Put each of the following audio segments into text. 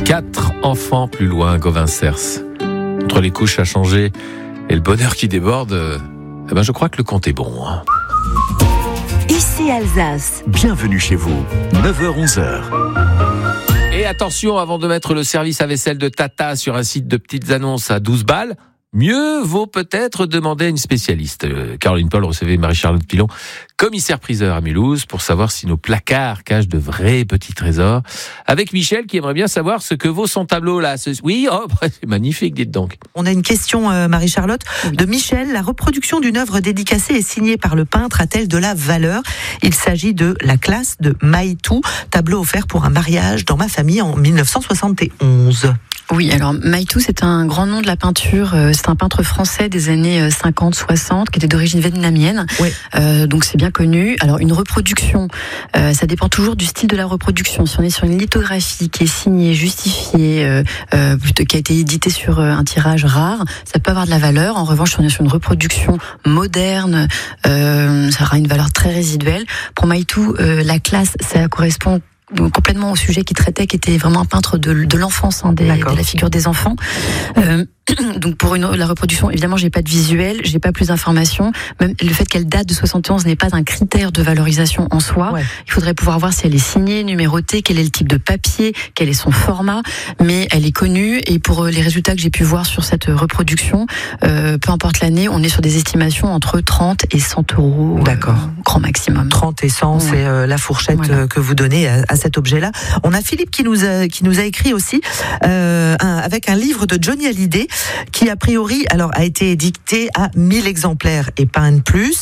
4 enfants plus loin, Gauvin-Cers. Entre les couches à changer et le bonheur qui déborde, je crois que le compte est bon. Ici Alsace. Bienvenue chez vous, 9h-11h. Et attention, avant de mettre le service à vaisselle de Tata sur un site de petites annonces à 12 balles, mieux vaut peut-être demander à une spécialiste. Caroline Paul recevait Marie-Charlotte Pilon, commissaire-priseur à Mulhouse, pour savoir si nos placards cachent de vrais petits trésors. Avec Michel, qui aimerait bien savoir ce que vaut son tableau là. Oui, c'est magnifique, dites donc. On a une question, Marie-Charlotte, de Michel. La reproduction d'une œuvre dédicacée et signée par le peintre a-t-elle de la valeur ? Il s'agit de La classe de Maïtou, tableau offert pour un mariage dans ma famille en 1971. Oui, alors Maïtou, c'est un grand nom de la peinture. C'est un peintre français des années 50-60 qui était d'origine vietnamienne. Oui. Donc c'est bien connu. Alors une reproduction, ça dépend toujours du style de la reproduction. Si on est sur une lithographie qui est signée, justifiée, qui a été éditée sur un tirage rare, ça peut avoir de la valeur. En revanche, si on est sur une reproduction moderne, ça aura une valeur très résiduelle. Pour Maïtou, la classe, ça correspond complètement au sujet qu'il traitait, qui était vraiment un peintre de l'enfance, de la figure des enfants. Donc pour la reproduction, évidemment, j'ai pas de visuel, j'ai pas plus d'informations. Même le fait qu'elle date de 71 n'est pas un critère de valorisation en soi. Ouais. Il faudrait pouvoir voir si elle est signée, numérotée, quel est le type de papier, quel est son format. Mais elle est connue, et pour les résultats que j'ai pu voir sur cette reproduction, peu importe l'année, on est sur des estimations entre 30 et 100 euros. D'accord. Grand maximum. 30 et 100, c'est la fourchette que vous donnez à cet objet-là. On a Philippe qui nous a écrit aussi avec un livre de Johnny Hallyday, qui a priori a été édicté à 1000 exemplaires et pas un de plus.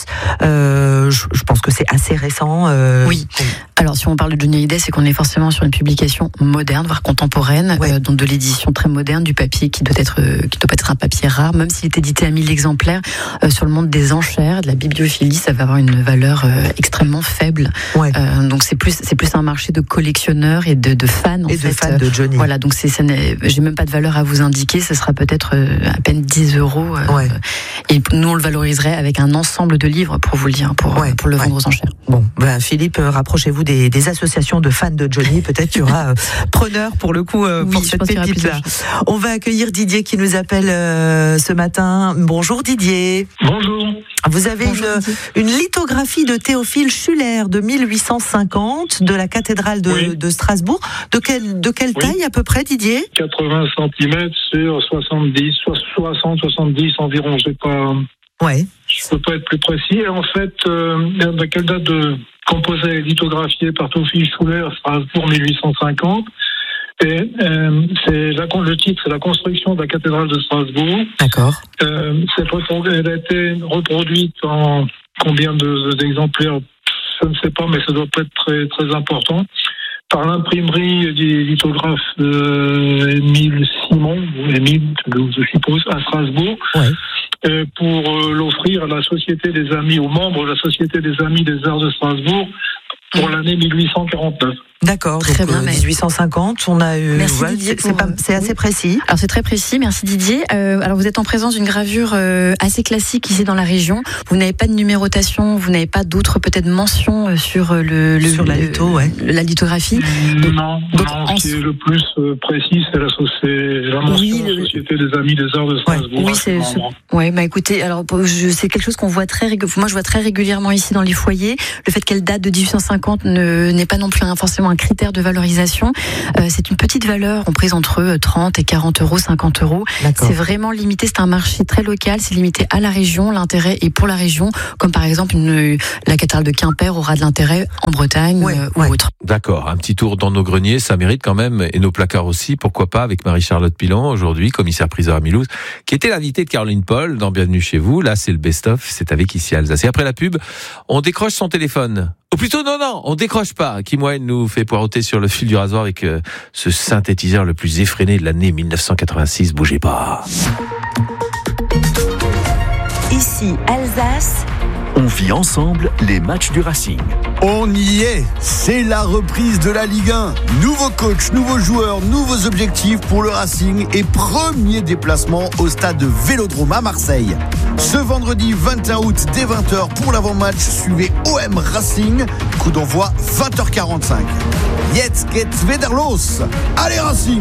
Je pense que c'est assez récent. Oui. Alors si on parle de Johnny Hallyday, c'est qu'on est forcément sur une publication moderne, voire contemporaine, donc de l'édition très moderne, du papier qui doit pas être un papier rare, même s'il est édité à 1000 exemplaires. Sur le monde des enchères, de la bibliophilie, ça va avoir une valeur extrêmement faible. Ouais. Donc c'est plus un marché de collectionneurs et de fans. Et de fans de Johnny. Voilà, donc j'ai même pas de valeur à vous indiquer, ça sera peut-être à peine 10 euros. Et nous, on le valoriserait avec un ensemble de livres, pour vous le dire, pour le vendre aux enchères. Bon, Philippe, rapprochez-vous des associations de fans de Johnny. Peut-être qu'il y aura preneur pour le coup pour cette pépite-là. On va accueillir Didier qui nous appelle ce matin. Bonjour Didier. Bonjour. Vous avez une lithographie de Théophile Schuller de 1850 de la cathédrale de Strasbourg. De quelle taille à peu près, Didier ? 80 cm sur 60-70 environ. Je peux pas être plus précis. Et en fait, de quelle date de composé litographié par Théophile Schuller, Strasbourg 1850. Et le titre, c'est la construction de la cathédrale de Strasbourg. D'accord. Elle a été reproduite en combien d'exemplaires, je ne sais pas, mais ça doit pas être très, très important, par l'imprimerie du lithographe Émile Simon, ou Émile, je suppose, à Strasbourg, pour l'offrir à la Société des Amis, aux membres de la Société des Amis des Arts de Strasbourg, pour l'année 1849. D'accord, très donc bien, 1850, on a eu... Merci Didier. C'est assez précis. Alors c'est très précis, merci Didier. Alors vous êtes en présence d'une gravure assez classique ici dans la région. Vous n'avez pas de numérotation, vous n'avez pas d'autres peut-être mentions sur la lithographie. Non, ce qui est le plus précis, c'est la mention de la Société des Amis des Arts de Strasbourg. Écoutez, alors c'est quelque chose qu'on voit moi je vois très régulièrement ici dans les foyers. Le fait qu'elle date de 1850 n'est pas non plus forcément un critère de valorisation. C'est une petite valeur comprise entre 30 et 40 euros, 50 euros. D'accord. C'est vraiment limité, c'est un marché très local, c'est limité à la région, l'intérêt est pour la région, comme par exemple la cathédrale de Quimper aura de l'intérêt en Bretagne ou autre. D'accord, un petit tour dans nos greniers, ça mérite quand même, et nos placards aussi, pourquoi pas, avec Marie-Charlotte Pilon, aujourd'hui, commissaire-priseur à Mulhouse, qui était l'invitée de Caroline Paul dans Bienvenue chez vous. Là, c'est le best-of, c'est avec Ici Alsace. Et après la pub, on décroche son téléphone. Ou plutôt, non, on décroche pas. Kim Wilde nous fait poireauter sur le fil du rasoir avec ce synthétiseur le plus effréné de l'année 1986. Bougez pas. Ici Alsace. On vit ensemble les matchs du Racing. On y est, c'est la reprise de la Ligue 1. Nouveau coach, nouveaux joueurs, nouveaux objectifs pour le Racing et premier déplacement au stade Vélodrome à Marseille. Ce vendredi 21 août dès 20h pour l'avant-match, suivez OM Racing, coup d'envoi 20h45. Jetzt geht's wieder los. Allez Racing!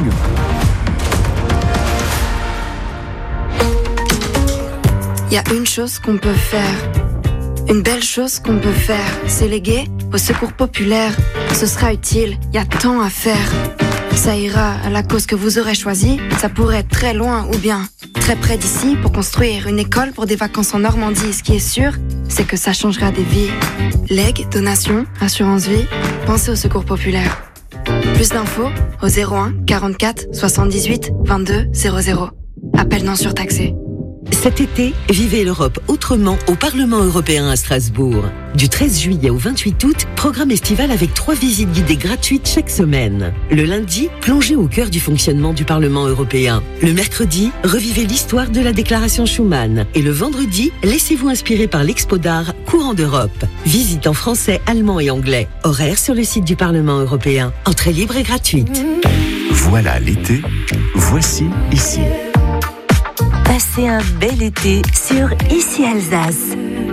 Il y a une chose qu'on peut faire, une belle chose qu'on peut faire, c'est léguer au secours populaire. Ce sera utile, il y a tant à faire. Ça ira à la cause que vous aurez choisie, ça pourrait être très loin ou bien très près d'ici pour construire une école pour des vacances en Normandie. Ce qui est sûr, c'est que ça changera des vies. Legs, donations, assurance vie, pensez au secours populaire. Plus d'infos au 01 44 78 22 00. Appel non surtaxé. Cet été, vivez l'Europe autrement au Parlement européen à Strasbourg. Du 13 juillet au 28 août, programme estival avec 3 visites guidées gratuites chaque semaine. Le lundi, plongez au cœur du fonctionnement du Parlement européen. Le mercredi, revivez l'histoire de la déclaration Schuman. Et le vendredi, laissez-vous inspirer par l'Expo d'art Courant d'Europe. Visite en français, allemand et anglais. Horaire sur le site du Parlement européen. Entrée libre et gratuite. Voilà l'été, voici ici. Passez un bel été sur Ici Alsace.